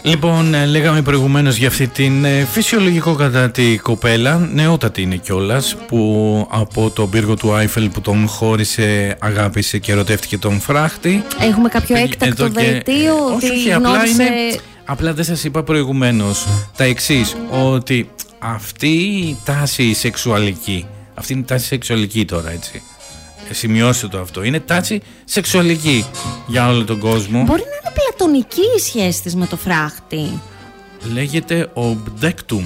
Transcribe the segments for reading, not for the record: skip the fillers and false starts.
Λοιπόν, λέγαμε προηγουμένως για αυτή την φυσιολογικό κατά τη κοπέλα, νεότατη είναι κιόλας, που από τον πύργο του Άιφελ που τον χώρισε, αγάπησε και ερωτεύτηκε τον φράχτη. Έχουμε κάποιο έκτακτο δελτίο? Όχι, απλά δεν σας είπα προηγουμένως τα εξής, ότι αυτή η τάση σεξουαλική, αυτή είναι η τάση σεξουαλική τώρα, έτσι. Σημειώστε το αυτό. Είναι τάση σεξουαλική για όλο τον κόσμο. Μπορεί να είναι πλατωνική η σχέση της με το φράχτη. Λέγεται obdectum.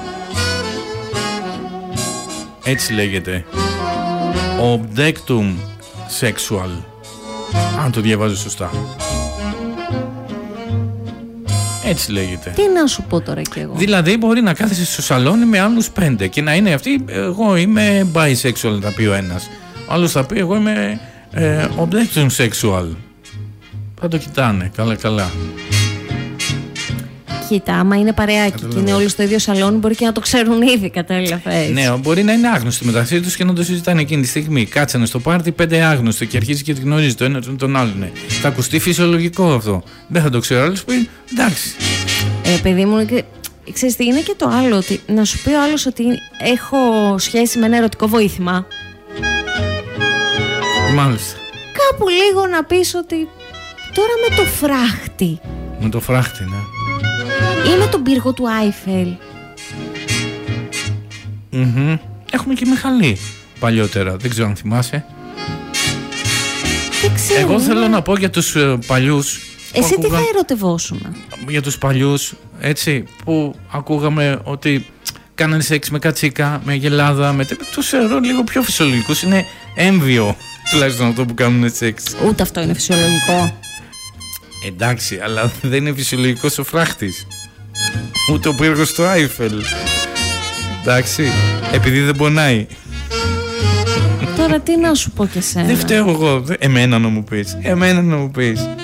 Έτσι λέγεται. Obdectum sexual. Αν το διαβάζω σωστά. Έτσι λέγεται. Τι να σου πω τώρα κι εγώ. Δηλαδή μπορεί να κάθεσαι στο σαλόνι με άλλους 5 και να είναι αυτή, εγώ είμαι bisexual, θα πει ο ένας. Ο άλλος θα πει, εγώ είμαι obdectum sexual. Θα το κοιτάνε, καλά. Κοίτα, άμα είναι παρεάκι και είναι όλοι στο ίδιο σαλόνι, μπορεί και να το ξέρουν ήδη, κατάλαβες. Ναι, μπορεί να είναι άγνωστοι μεταξύ τους και να το συζητάνε εκείνη τη στιγμή. Κάτσανε στο πάρτι 5 άγνωστοι και αρχίζει και τη γνωρίζει το ένα τον άλλον. Ναι. Θα ακουστεί φυσιολογικό αυτό. Δεν θα το ξέρω, άλλος πει εντάξει. Παιδί μου, ξέρεις τι είναι και το άλλο, ότι να σου πει ο άλλος ότι έχω σχέση με ένα ερωτικό βοήθημα. Μάλιστα. Κάπου λίγο να πεις ότι τώρα με το φράχτη. Με το φράχτη, ναι. Ή με τον πύργο του Άιφελ. Έχουμε και Μιχαλή παλιότερα, δεν ξέρω αν θυμάσαι. Δεν ξέρω. Εγώ θέλω να πω για τους παλιούς. Εσύ τι θα ερωτευόσουν? Για τους παλιούς, έτσι, που ακούγαμε ότι κάνανε σεξ με κατσίκα, με γελάδα, τους θεωρώ λίγο πιο φυσιολογικούς. Είναι έμβιο τουλάχιστον αυτό που κάνουν σεξ. Ούτε αυτό είναι φυσιολογικό. Εντάξει, αλλά δεν είναι φυσιολογικός ο φράχτης. Ούτε ο πύργος του Άιφελ. Εντάξει, επειδή δεν πονάει. Τώρα τι να σου πω και σένα. Δεν φταίω εγώ. Εμένα να μου πεις.